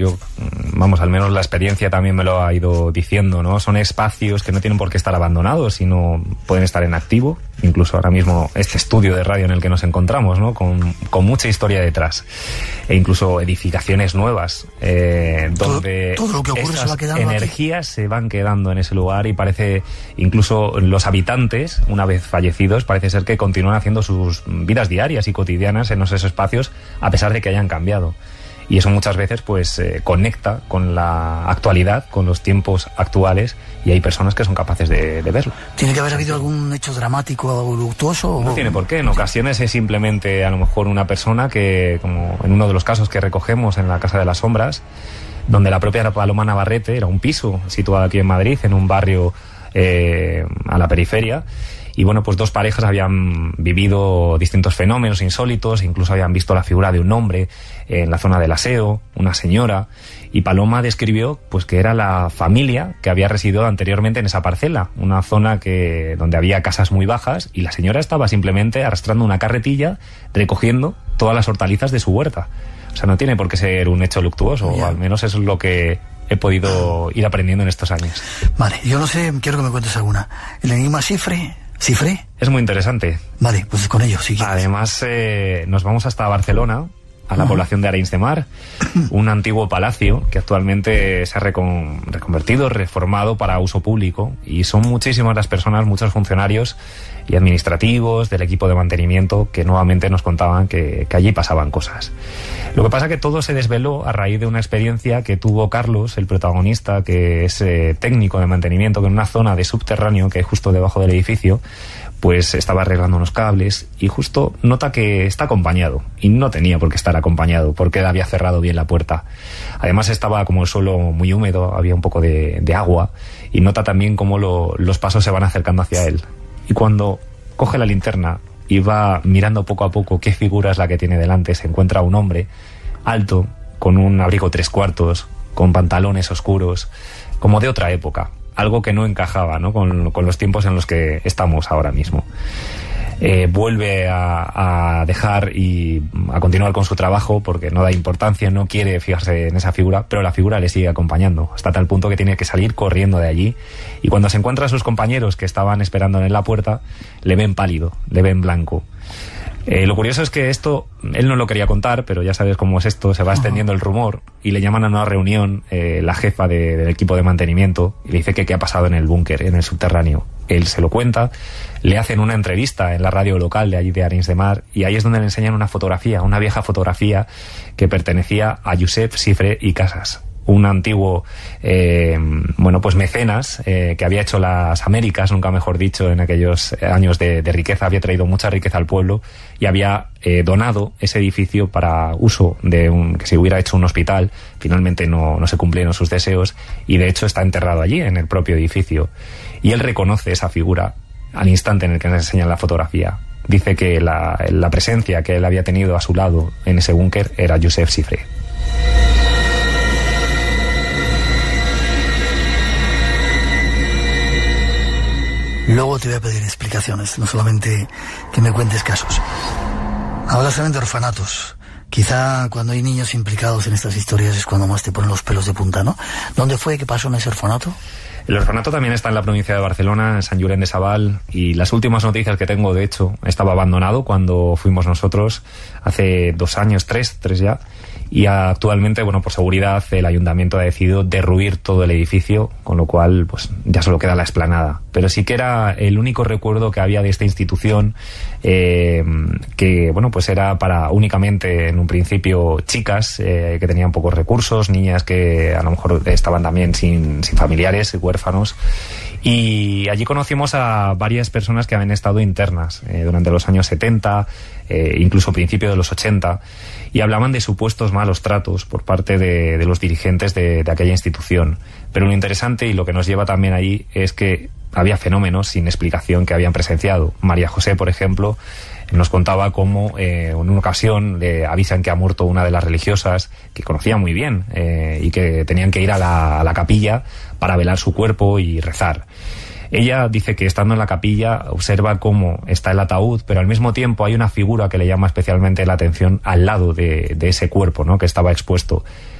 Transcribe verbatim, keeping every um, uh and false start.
yo, vamos, al menos la experiencia también me lo ha ido diciendo, ¿no? Son espacios que no tienen por qué estar abandonados, sino pueden estar en activo. Incluso ahora mismo este estudio de radio en el que nos encontramos, ¿no? Con, con mucha historia detrás. E incluso edificaciones nuevas, eh, donde todo, todo lo que ocurre se va quedando energías aquí. Se van quedando en ese lugar, y parece, incluso los habitantes, una vez fallecidos, parece ser que continúan haciendo sus vidas diarias y cotidianas en esos espacios, a pesar de que hayan cambiado. Y eso muchas veces pues eh, conecta con la actualidad, con los tiempos actuales, y hay personas que son capaces de, de verlo. ¿Tiene que haber habido algún hecho dramático o luctuoso? No o... tiene por qué. En ocasiones es simplemente a lo mejor una persona que, como en uno de los casos que recogemos en la Casa de las Sombras, donde la propia Paloma Navarrete era un piso situado aquí en Madrid, en un barrio eh, a la periferia. Y bueno, pues dos parejas habían vivido distintos fenómenos insólitos, incluso habían visto la figura de un hombre en la zona del aseo, una señora, y Paloma describió pues que era la familia que había residido anteriormente en esa parcela, una zona que donde había casas muy bajas, y la señora estaba simplemente arrastrando una carretilla recogiendo todas las hortalizas de su huerta. O sea, no tiene por qué ser un hecho luctuoso, o al menos eso es lo que he podido ir aprendiendo en estos años. Vale, yo no sé, quiero que me cuentes alguna. ¿El enigma Cifre? ¿Cifre? Es muy interesante. Vale, pues con ello, sí. Además, eh, nos vamos hasta Barcelona, a la uh-huh. población de Arenys de Mar, un antiguo palacio que actualmente se ha recon- reconvertido, reformado para uso público, y son muchísimas las personas, muchos funcionarios y administrativos del equipo de mantenimiento que nuevamente nos contaban que, que allí pasaban cosas. Lo que pasa es que todo se desveló a raíz de una experiencia que tuvo Carlos, el protagonista, que es eh, técnico de mantenimiento, que en una zona de subterráneo que hay justo debajo del edificio, pues estaba arreglando unos cables y justo nota que está acompañado, y no tenía por qué estar acompañado porque él había cerrado bien la puerta. Además estaba como el suelo muy húmedo, había un poco de, de agua, y nota también cómo lo, los pasos se van acercando hacia él. Y cuando coge la linterna y va mirando poco a poco qué figura es la que tiene delante, se encuentra un hombre alto, con un abrigo tres cuartos, con pantalones oscuros, como de otra época. Algo que no encajaba, ¿no? con, con los tiempos en los que estamos ahora mismo. Eh, vuelve a, a dejar y a continuar con su trabajo porque no da importancia, no quiere fijarse en esa figura, pero la figura le sigue acompañando hasta tal punto que tiene que salir corriendo de allí, y cuando se encuentra a sus compañeros que estaban esperando en la puerta, le ven pálido, le ven blanco. Eh, lo curioso es que esto, él no lo quería contar, pero ya sabes cómo es esto, se va extendiendo el rumor, y le llaman a una reunión eh, la jefa de, del equipo de mantenimiento, y le dice que qué ha pasado en el búnker, en el subterráneo. Él se lo cuenta, le hacen una entrevista en la radio local de allí de Arenys de Mar, y ahí es donde le enseñan una fotografía, una vieja fotografía que pertenecía a Josep Cifre y Casas, un antiguo eh, bueno pues mecenas eh, que había hecho las Américas, nunca mejor dicho, en aquellos años de, de riqueza, había traído mucha riqueza al pueblo y había eh, donado ese edificio para uso de un, que se hubiera hecho un hospital. Finalmente no, no se cumplieron sus deseos, y de hecho está enterrado allí en el propio edificio, y él reconoce esa figura al instante en el que nos enseñan la fotografía. Dice que la, la presencia que él había tenido a su lado en ese búnker era Josep Cifre. Luego te voy a pedir explicaciones, no solamente que me cuentes casos. Hablas también de orfanatos. Quizá cuando hay niños implicados en estas historias es cuando más te ponen los pelos de punta, ¿no? ¿Dónde fue que pasó en ese orfanato? El orfanato también está en la provincia de Barcelona, en Sant Llorenç de Savall, y las últimas noticias que tengo, de hecho, estaba abandonado cuando fuimos nosotros, hace dos años, tres, tres ya, y actualmente, bueno, por seguridad, el ayuntamiento ha decidido derruir todo el edificio, con lo cual, pues, ya solo queda la explanada. Pero sí que era el único recuerdo que había de esta institución, eh, que, bueno, pues era para únicamente, en un principio, chicas eh, que tenían pocos recursos, niñas que a lo mejor estaban también sin, sin familiares, huérfanos. Y allí conocimos a varias personas que habían estado internas eh, durante los años setenta, eh, incluso principio de los ochenta, y hablaban de supuestos malos tratos por parte de, de los dirigentes de, de aquella institución. Pero lo interesante y lo que nos lleva también allí es que había fenómenos sin explicación que habían presenciado. María José, por ejemplo, nos contaba cómo eh, en una ocasión le avisan que ha muerto una de las religiosas que conocía muy bien eh, y que tenían que ir a la, a la capilla para velar su cuerpo y rezar. Ella dice que estando en la capilla observa cómo está el ataúd, pero al mismo tiempo hay una figura que le llama especialmente la atención al lado de, de ese cuerpo, ¿no?, que estaba expuesto.